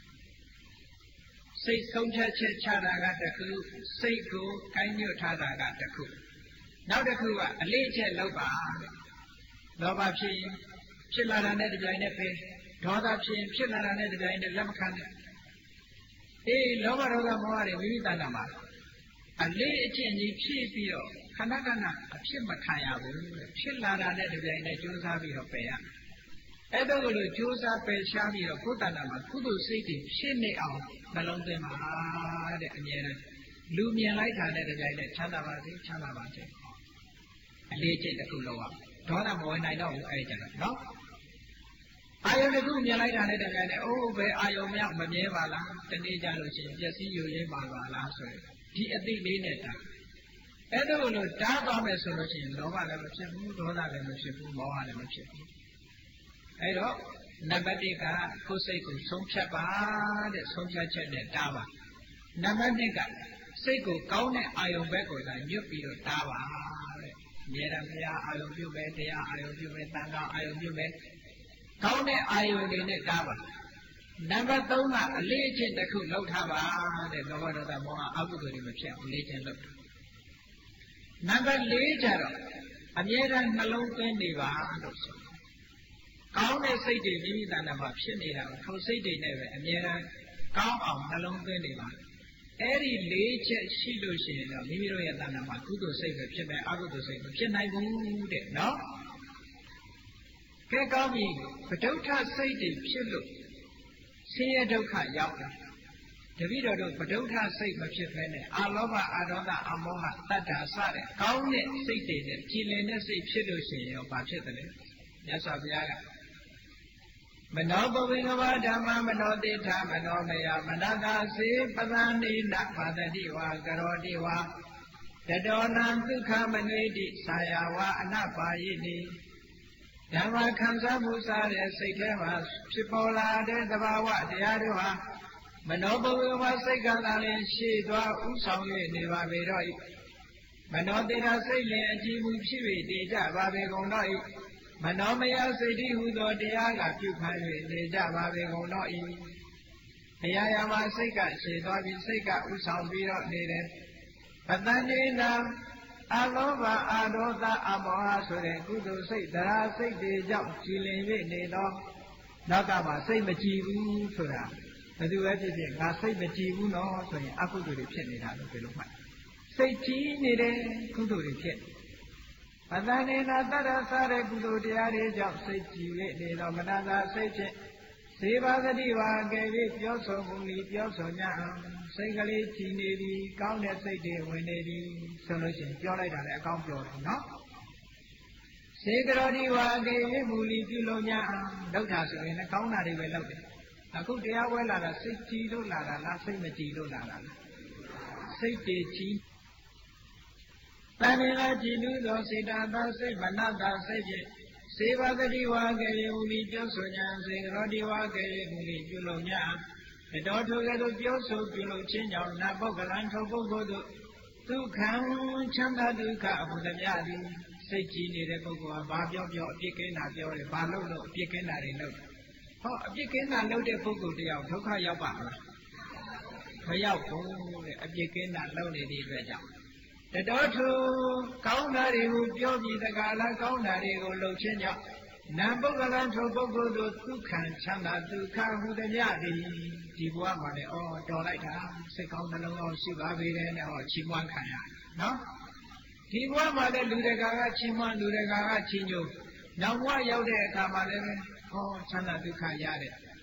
Speaker 1: စိတ်ဆုံးဖြတ်ချက်ချတာကတစ်ခုစိတ်ကိုကိုင်းညွတ်ထားတာကတစ်ခုနောက်တစ်ခုကအလေးချက်လောက်ပါလောဘဖြစ်ရင်ဖြစ်လာတာနဲ့တပြိုင်နက်ပဲဒေါသဖြစ်ရင်ဖြစ်လာတာနဲ့တပြိုင်နက်လက်မခံနဲ့အေးလောဘဒေါသမောဟတွေမိမိတဏ္ဍာမှာအလေးအကျင့်ကြီးဖြည့်ပြီးတော့ခဏခဏအဖြစ်မခံရဘူးဖြစ်လာတာနဲ့တပြိုင်နက်ကြိုးစားပြီးတော့ပယ်ရအဲ့ဒါကိုလို့ကြိုးစားပယ်ရှားပြီးတော့ကိုယ်တဏ္ဍာမှာကုသိုလ်စိတ်တွေဖြစ်နေအောင်နှလုံးသွင်းပါတဲ့အမြဲတမ်းလူမြင်လိုက်တာနဲ့တပြိုင်နက်ချမ်းသာပါစေချမ်းသာပါစေအလေးအကျင့်တစ်ခုလောက်ရဒေါသမဝင်နိုင်တော့ဘူးအဲ့ဒီကျတော့နော်အာယုန်တစ်ခုမြင်လိုက်တာနဲ့တပြိုင်နက်အိုးဘယ်အာယုန်မြောက်မမြဲပါလားတနေ့ကြလို့ရှိရင်ပျက်စီးယူရင်းပါပါလားဆိုရင်ဒီအသိလေးနဲ့တာအဲ့ဒါကိုလို့တားသွားမယ်ဆိုလို့ရှိရင်လောဘလည်းမဖြစ်ဘူးဒေါသလည်းမဖြစ်ဘူးမောဟလည်းမဖြစ်ဘူးအဲ့တော့နံပါတ်၁ကကိုယ်စိတ်ကိုဆုံးဖြတ်ပါတဲ့ဆုံးဖြတ်ချက်နဲ့တားပါနံပါတ်၂ကစိတ်ကိုကောင်းတဲ့အာယုန်ဘက်ကိုသာညွတ်ပြီးတော့တားပါတဲ့အမြဲတမ်းဘုရားအာယုန်ပြုမယ်တရားအာယုန်ပြုမယ်တန်ခါအာယုန်ပြုမယ်ကောင်းတဲ့အာယုန်တွေနဲ့တားပါနံပါတ်၃ကအလေးအကျင့်တစ်ခုလုပ်ထားပါတဲ့လောဘဒေါသမောဟအကုသိုလ်တွေမဖြစ်အောင်လေးကျင့်လုပ်တယ်နံပါတ်၄ကျတော့အမြဲတမ်းနှလုံးသွင်းနေပါလို့ဆိုကောင်းတဲ့စိတ်တွေမိမိတဏ္ဍာမှာဖြစ်နေတာကိုထိုစိတ်တွေနဲ့ပဲအမြဲတမ်းကောင်းအောင်နှလုံးသွင်းနေပါအဲ့ဒီ၄ချက်ရှိလို့ရှိရင်တော့မိမိတို့ရဲ့တဏ္ဍာမှာကုသိုလ်စိတ်ပဲဖြစ်မယ်အကုသိုလ်စိတ်မဖြစ်နိုင်ဘူးတဲ့နော်ကဲကောင်းပြီဗဒုဋ္ဌစိတ်တွေဖြစ်လို့ဆင်းရဲဒုက္ခရောက်တယ်တပည့်တော်တို့ဗဒုဋ္ဌစိတ်မဖြစ်ဘဲနဲ့အာလောဘအာဒေါသအမောဟတတ္တာစတဲ့ကောင်းတဲ့စိတ်တွေနဲ့ကြည်လင်တဲ့စိတ်ဖြစ်လို့ရှိရင်ရောဘာဖြစ်တယ်လဲမြတ်စွာဘုရားကမနောပဝေကဝဓမ္မမနောတိဋ္ဌမနောမယမနတာစေပသန္တိနဘာတတိဝါကရောတိဝါတတောနံဒုက္ခမနွေတိသာယဝအနပါယိတိဓမ္မခံစားမှုစားတဲ့စိတ်ထဲမှာဖြစ်ပေါ်လာတဲ့သဘာဝတရားတို့ဟာမနောပဝေဝစိတ်ကသာလျှင်ရှေ့သွားဥဆောင်၍နေပါပေတော့၏မနောတိဋ္ဌစိတ်လျှင်အကြည်မှုဖြစ်၍တည်ကြပါပေကုန်တော့၏မနောမယစိတ်တိဟုသောတရားကပြုခံ၍နေကြပါပေကုန်တော့၏အရာရာမှာစိတ်ကရှေ့သွားပြီးစိတ်ကဥဆောင်ပြီးတော့နေတယ်ပတန်နေနာအလောဘအာဒေါသအမောဟဆိုတဲ့ကုသိုလ်စိတ်တရားစိတ်တွေကြောင့်ကြည်လင်၍နေတော့နောက်ကမှစိတ်မကြည်ဘူးဆိုတာဘယ်သူပဲဖြစ်ဖြစ်ငါစိတ်မကြည်ဘူးနော်ဆိုရင်အကုသိုလ်တွေဖြစ်နေတာလို့ပြောလို့မှတ်စိတ်ကြည်နေတဲ့ကုသိုလ်တွေဖြစ်ပတန်နေနာတတ္တဆတဲ့ကုသိုလ်တရားတွေကြောင့်စိတ်ကြည်၍နေတော့မနာသာစိတ်ဖြင့်စေပါသတိဝါကဲ၍ပြောဆိုမှုဤပြောဆို냐စိတ်ကလေးကြည်နေပြီကောင်းတဲ့စိတ်တွေဝင်နေပြီဆိုလို့ရှိရင်ပြောလိုက်တာလည်းအကောင်းပြောတယ်နော်စေကရောဒီဝါကေမူလီပြုလို့냐လောက်တာဆိုရင်လည်းကောင်းတာတွေပဲလောက်တယ်အခုတရားဝဲလာတာစိတ်ကြည်လို့လာတာလားစိတ်မကြည်လို့လာတာလားစိတ်တည်ကြည်တဏှာကြည်လူသောစေတသာစိတ်မနတာစိတ်ဖြင့်စေဝသတိဝါကေမူလီပြောဆို냐စေကရောဒီဝါကေမူလီပြုလို့냐တတော်ထိုကဲ့သို့ပြောဆိုပြုလို့ချင်းကြောင့်နတ်ပုဂ္ဂလံထိုပုဂ္ဂိုလ်တို့ဒုက္ခံချမ်းသာဒုက္ခအဘုဒ္ဓမြသည်စိတ်ကြည်နေတဲ့ပုဂ္ဂိုလ်ဟာဘာပြောပြောအပြစ်ကင်းတာပြောတယ်ဘာလို့လို့အပြစ်ကင်းတာတွေလုပ်တယ်ဟောအပြစ်ကင်းတာလုပ်တဲ့ပုဂ္ဂိုလ်တယောက်ဒုက္ခရောက်ပါမလားမရောက်ဘူးတဲ့အပြစ်ကင်းတာလုပ်နေတဲ့အတွက်ကြောင့်တတော်ထိုကောင်းတာတွေကိုပြောပြီးတကားလားကောင်းတာတွေကိုလုပ်ချင်းကြောင့်နံပုဂ္ဂလံထိုပုဂ္ဂိုလ်တို့ဒုက္ခံချမ်းသာဒုက္ခဟုသမျှသည်ဒီဘဝမှာလည်းဩတော်လိုက်တာစိတ်ကောင်းနှလုံးကောင်းရှိပါပေတယ်နဲ့ဟောချီးမွမ်းခံရနော်ဒီဘဝမှာလည်းလူတကာကချီးမွမ်းလူတကာကချီးညိုနောက်ဘဝရောက်တဲ့အခါမှာလည်းဟောချမ်းသာဒုက္ခရတဲ့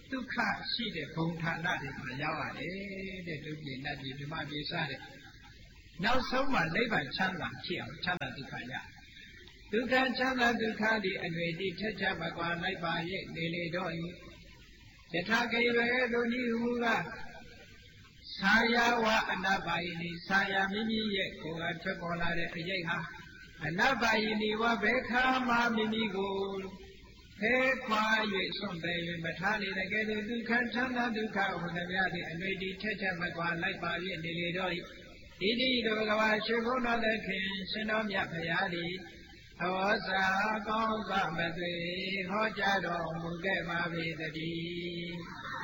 Speaker 1: ဒုက္ခရှိတဲ့ဘုံဌာနတွေမှာရောက်ရတယ်တဲ့ဒုပြေနတ်ပြည်ဓမ္မပြေစတဲ့နောက်ဆုံးမှာနိဗ္ဗာန်ချမ်းသာဖြစ်အောင်ချမ်းသာဒုက္ခရဒုက္ခချမ်းသာဒုက္ခဒီအငွေတိထက်ချမကွာလိုက်ပါရဲ့နေလေတော့ဤယထာကေဝေတို့ဤဟူကသာယဝအနပါယိနိသာယမိမိရဲ့ကိုယ်ကထွက်ပေါ်လာတဲ့အရေးဟာအနပါယိနိဝဘယ်ခါမှမိမိကိုဖဲခွာ၍စွန့်ပယ်၍မထားလေတဲ့ကဲ့သို့ဒုက္ခချမ်းသာဒုက္ခဟူသည်များသည်အငွေတိထက်ချမကွာလိုက်ပါရဲ့နေလေတော့ဤဣတိတောကဘာရှင်ဘုရားသခင်ရှင်တော်မြတ်ဖရာသည်ဟောစာကောင်းစွာမသွေဟောကြားတော်မူခဲ့ပါပေတည်း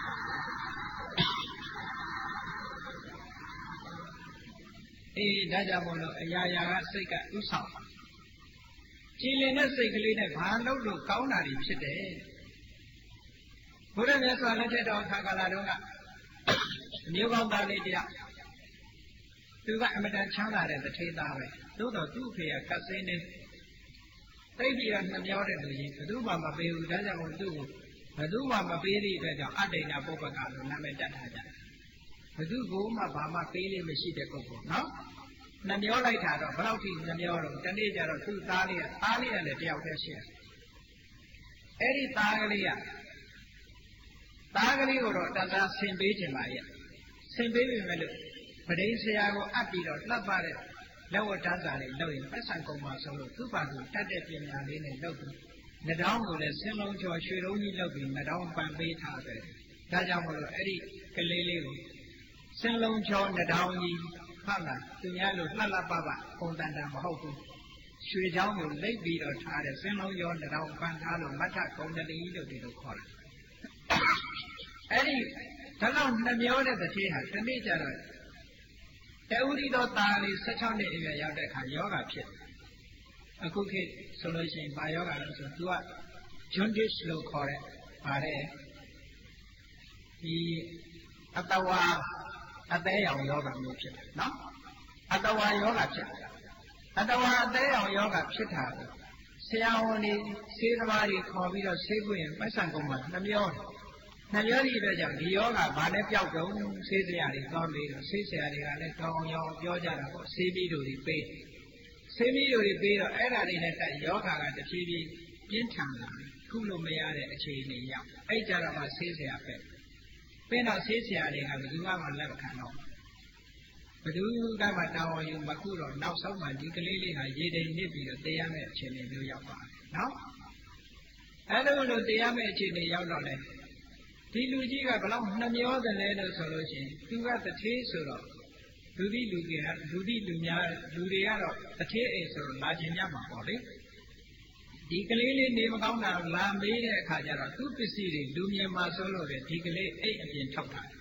Speaker 1: အေးဒါကြောင့်မို့လို့အရာရာကစိတ်ကဥဆောင်ကြည်လင်တဲ့စိတ်ကလေးနဲ့ဘာလို့လို့ကောင်းတာတွေဖြစ်တယ်ဘုရားမြတ်စွာလက်ထက်တော်ခါကာလတုန်းကအမျိုးကောင်းသားလေးတယောက်သူကအမတန်ချမ်းသာတဲ့တထေးသားပဲသို့တော်သူ့ဖေကကတ်စင်းနေသိပြီးတော့နှမျောတဲ့လူကြီးဘယ်သူမှမပေးဘူးဒါကြောင့်မို့သူ့ကိုဘယ်သူမှမပေးသည့်အတွက်ကြောင့်အတ္တိဏပုပ္ပကလို့နာမည်တက်ထားကြတယ်ဘယ်သူကမှဘာမှပေးလို့မရှိတဲ့ပုဂ္ဂိုလ်နော်နှမျောလိုက်တာတော့ဘယ်လောက်ထိနှမျောတော့တနေ့ကျတော့သူ့သားလေးကသားလေးကလည်းတယောက်တည်းရှိတယ်အဲ့ဒီသားကလေးကသားကလေးကိုတော့တသားဆင်ပေးခြင်းပါရဲ့ဆင်ပေးပြီမဲ့လို့ပဒိဆရာကိုအပ်ပြီးတော့လှပ်ပါတဲ့လက်ဝတ်တန်းစာလေးလုပ်ရင်ပတ်စံကုန်ပါဆိုလို့သူ့ဘာသူတတ်တဲ့ပညာလေးနဲ့လုပ်ပြီးနှတောင်းကိုလည်းဆင်းလုံးကျော်ရွှေလုံးကြီးလုပ်ပြီးနှတောင်းပန်ပေးထားတယ်ဒါကြောင့်မလို့အဲ့ဒီကလေးလေးကိုဆင်းလုံးကျော်နှတောင်းကြီးဟုတ်လားသူများလို့လှလှပပပုံတန်တာမဟုတ်ဘူးရွှေချောင်းကိုလိပ်ပြီးတော့ထားတယ်ဆင်းလုံးကျော်နှတောင်းပန်ထားလို့မထကုံတလီလို့ဒီလိုခေါ်တယ်အဲ့ဒီဒါတော့နှမျောတဲ့တစ်သေးဟာဒီနေ့ကျတော့တဥရီတော်သားလေး၁၆နှစ်အရွယ်ရောက်တဲ့အခါယောဂဖြစ်အခုခေတ်ဆိုလို့ရှိရင်ဘာယောဂလဲဆိုသူက jaundice လို့ခေါ်တဲ့ပါတယ်ဒီအတဝါအသေးရောင်ယောဂမျိုးဖြစ်တယ်နော်အတဝါယောဂဖြစ်တယ်အတဝါအသေးရောင်ယောဂဖြစ်တာကိုဆရာဝန်တွေဆေးသမားတွေခေါ်ပြီးတော့ဆေးခွင့်ပိုက်ဆံကုန်မှာနှမျောတယ်နှမျောဒီအတွက်ကြောင့်ဒီယောဂဘာနဲ့ပျောက်တော့ဆေးဆရာတွေကောင်းပြီးတော့ဆေးဆရာတွေကလည်းတောင်းရောင်ပြောကြတာပေါ့ဆေးပြီးတို့တွေပေးဆေးပြီးတို့တွေပေးတော့အဲ့ဒါတွေနဲ့တက်ယောဂကတဖြည်းဖြည်းပြင်းထန်လာခုလို့မရတဲ့အခြေအနေရောက်အဲ့ကြတော့မှဆေးဆရာပဲပင်းတော့ဆေးဆရာတွေကဘယ်သူမှမလက်မခံတော့ဘယ်သူကမှတောင်းယူမခုတော့နောက်ဆုံးမှဒီကလေးလေးဟာရေတိမ်နစ်ပြီးတော့တရားမဲ့အခြေအနေမျိုးရောက်ပါတယ်နော်အဲ့လိုလိုတရားမဲ့အခြေအနေရောက်တော့လေဒီလူကြီးကဘလောက်နှမျောတယ်လဲလို့ဆိုလို့ရှိရင်သူကတထေးဆိုတော့လူတိလူကလူတိလူများလူတွေကတော့တထေးအိမ်ဆိုတော့လာခြင်းညမှာပေါ့လေဒီကလေးလေးနေမကောင်းတာလာမေးတဲ့အခါကျတော့သူ့ပစ္စည်းတွေလူမြင်မှာဆိုလို့ပဲဒီကလေးအိတ်အပြင်ထောက်တာ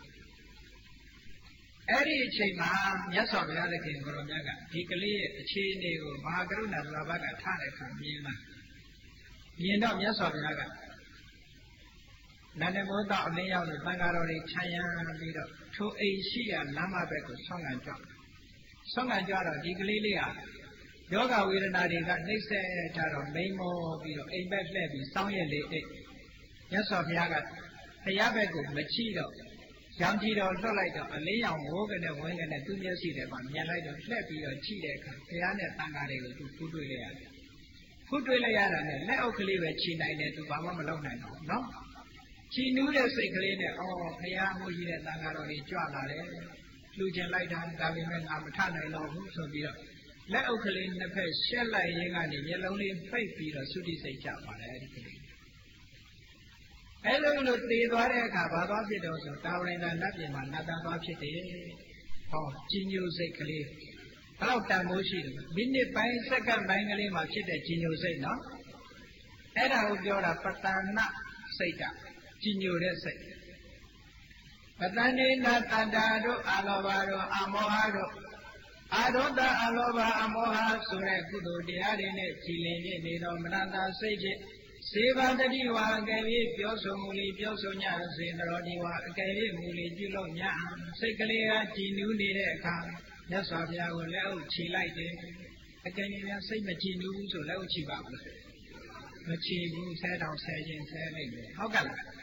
Speaker 1: အဲ့ဒီအချိန်မှာမြတ်စွာဘုရားသခင်ကိုရောမြတ်ကဒီကလေးရဲ့အခြေအနေကိုမဟာကရုဏာဘုရားကထားတဲ့အခါမြင်လာမြင်တော့မြတ်စွာဘုရားကနန္ဒမောတအလင်းရောက်လို့သံဃာတော်တွေခြံရံပြီးတော့ထိုအိမ်ရှိရာလမ်းမဘက်ကိုဆွမ်းခံကြဆွမ်းခံကြတော့ဒီကလေးလေးဟာယောဂဝေဒနာတွေကနှိမ့်ဆက်ကြတော့မိန်မောပြီးတော့အိမ်ဘက်လှည့်ပြီးစောင်းရက်လေးအိတ်မြတ်စွာဘုရားကဘုရားဘက်ကိုမချိတော့ရောင်ကြည့်တော့လွတ်လိုက်တော့အလင်းရောင်ဝိုးကနေဝင်းကနေသူ့မျက်စိထဲမှာမြင်လိုက်တော့လှည့်ပြီးတော့ချိတဲ့အခါဘုရားနဲ့သံဃာတွေကိုသူဖူးတွေ့လိုက်ရတယ်ဖူးတွေ့လိုက်ရတာနဲ့လက်အုပ်ကလေးပဲချိနိုင်တယ်သူဘာမှမလုပ်နိုင်တော့နော်ချီနူးတဲ့စိတ်ကလေးနဲ့အော်ဘုရားဟိုကြီးတဲ့သံဃာတော်ကြီးကြွလာတယ်လှူကျင်လိုက်တာဒါပေမဲ့ငါမထနိုင်တော့ဘူးဆိုပြီးတော့လက်အုပ်ကလေးနှစ်ဖက်ရှက်လိုက်ရင်းကနေမျက်လုံးလေးပိတ်ပြီးတော့သုတိစိတ်ကြပါတယ်အဲ့ဒီကလေးအဲ့လိုလိုတည်သွားတဲ့အခါဘာသွားဖြစ်တော့ဆိုတာဝရဏနတ်ပြည်မှာနတ်သားသွားဖြစ်တယ်ဟောကြီးညိုစိတ်ကလေးဘယ်တော့တန်မိုးရှိတယ်မိနစ်ပိုင်းစက္ကန့်ပိုင်းကလေးမှာဖြစ်တဲ့ကြီးညိုစိတ်နော်အဲ့ဒါကိုပြောတာပတ္တနာစိတ်ကကြီးညိုတဲ့စိတ်ပတ္တနေနာတန္တာတို့အာလောဘတို့အမောဟတို့အာဒေါသအလောဘအမောဟဆိုတဲ့ကုသိုလ်တရားတွေနဲ့ကြည်လင်နေတော်မနတာစိတ်ဖြင့်စေဘာတတိဝါအကယ်၍ပြောဆိုမူလီပြောဆိုညစေတော်ဒီဝါအကယ်၍မူလီပြုလို့ညစိတ်ကလေးကကြည်နူးနေတဲ့အခါမြတ်စွာဘုရားကိုလက်အုပ်ချီလိုက်တယ်အကယ်၍စိတ်မကြည်နူးဘူးဆိုလက်အုပ်ချီပါဘူးမချီဘူးဆဲတောင်ဆဲခြင်းဆဲလိုက်တယ်ဟုတ်ကဲ့လား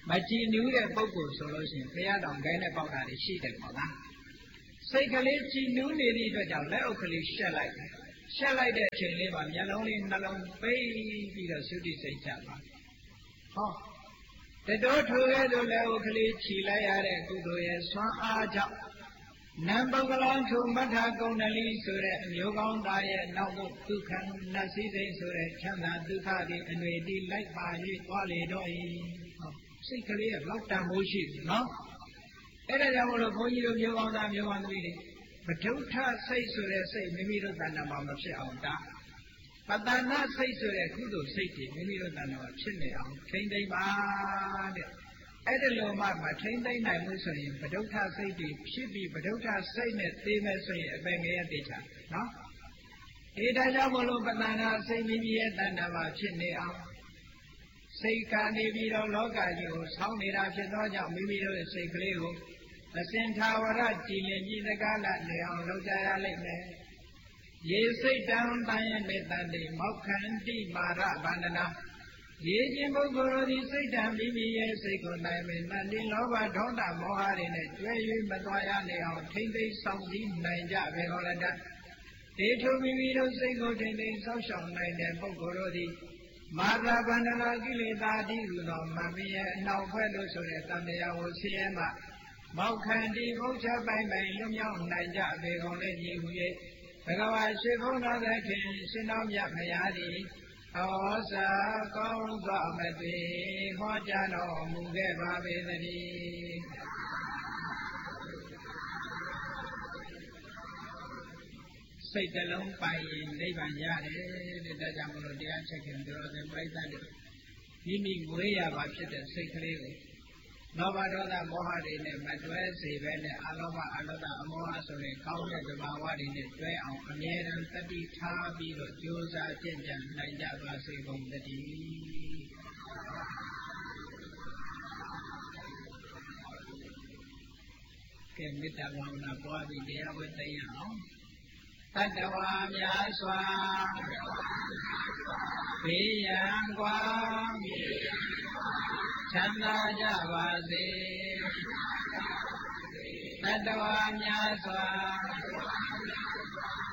Speaker 1: မကြည်နူးတဲ့ပုဂ္ဂိုလ်ဆိုလို့ရှိရင်ဘုရားတော်ဂိုင်းနဲ့ပေါက်တာတွေရှိတယ်ပေါ့လားစိတ်ကလေးကြည်နူးနေသည့်အတွက်ကြောင့်လက်အုပ်ကလေးရှက်လိုက်တယ်ရှက်လိုက်တဲ့အချိန်လေးမှာမျက်လုံးလေးနှလုံးပိတ်ပြီးတော့သုတိစိတ်ချပါဟောတတော်ထိုးရဲ့တို့လက်အုပ်ကလေးခြီလိုက်ရတဲ့ကုသိုလ်ရဲ့ဆွမ်းအားကြောင့်နံပုဂ္ဂလံထုမထကုဏလီဆိုတဲ့အမျိုးကောင်းသားရဲ့နောက်သို့ဒုက္ခနတ်စည်းစိမ်ဆိုတဲ့ချမ်းသာဒုက္ခတွေအနှွေတိလိုက်ပါ၍သွားလေတော့၏စိတ်ကလေးကလောက်တန်ဖိုးရှိတယ်နော်အဲ့ဒါကြောင့်မလို့ဘုန်းကြီးတို့မျိုးကောင်းသားမျိုးကောင်းသမီးတွေပဋုဋ္ဌစိတ်ဆိုတဲ့စိတ်မိမိတို့တဏ္ဍာမှာမဖြစ်အောင်တာပတ္တနာစိတ်ဆိုတဲ့ကုသိုလ်စိတ်တွေမိမိတို့တဏ္ဍာမှာဖြစ်နေအောင်ထိမ့်သိမ့်ပါတဲ့အဲ့ဒီလိုမှမထိမ့်သိမ့်နိုင်လို့ဆိုရင်ပဋုဋ္ဌစိတ်တွေဖြစ်ပြီးပဋုဋ္ဌစိတ်နဲ့သိမဲ့ဆိုရင်အပေငရဲတိချာနော်ဒီဒါကြောင့်မလို့ပတ္တနာစိတ်မိမိရဲ့တဏ္ဍာမှာဖြစ်နေအောင်စိတ်ကနေပြီးတော့လောကကြီးကိုဆောင်းနေတာဖြစ်သောကြောင့်မိမိတို့ရဲ့စိတ်ကလေးကိုအစဉ်သာဝရကြည်လင်ကြည်စကားလာနေအောင်လုပ်ကြရလိမ့်မယ်ရေစိတ်တံတန်ရဲ့မေတ္တာတိမောက္ခန္တိမာရဗန္ဒနာရေခြင်းပုဂ္ဂိုလ်တို့သည်စိတ်တံမိမိရဲ့စိတ်ကိုနိုင်မယ်တန်တိလောဘဒေါသမောဟတွေနဲ့ကျွဲ၍မသွားရနေအောင်ထိမ့်သိမ်းဆောင်စည်းနိုင်ကြပေဟောလည်းတတေထုမိမိတို့စိတ်ကိုထိမ့်သိမ်းဆောက်ရှောက်နိုင်တဲ့ပုဂ္ဂိုလ်တို့သည်မာရဗန္ဒနာကိလေသာတိဟုသောမမင်းရဲ့အနောက်ဘက်လို့ဆိုတဲ့တန်တရားကိုဆင်းရဲမှမောက္ခန္တိဘုရားပိုင်ပိုင်လွမြောက်နိုင်ကြပေကုန်လေညီဟု၍ဘဂဝါရှိခိုးတော်သခင်ရှင်တော်မြတ်မယားသည်ဩဇာကောင်းစွာမသွေဟောကြားတော်မူခဲ့ပါပေသတည်းစိတ်တလုံးပိုင်ရင်နိဗ္ဗာန်ရတယ်တဲ့ဒါကြောင့်မလို့တရားချက်ခင်တော်တဲ့ပြိဿတွေမိမိငွေရပါဖြစ်တဲ့စိတ်ကလေးကိုလောဘဒေါသမောဟတွေနဲ့မတွဲစေပဲနဲ့အလောဘအလောဘအမောဟဆိုတဲ့ကောင်းတဲ့သဘာဝတွေနဲ့တွဲအောင်အမြဲတမ်းတတိထားပြီးတော့ကြိုးစားကြင်ကြံနိုင်ကြပါစေကုန်သတည်းကဲမေတ္တာဘာဝနာပွားပြီးတရားဝဲသိရအောင်တတ္တဝါများစွာဘေးရန်ကွာချမ်းသာကြပါစေတတ္တဝါများစွာ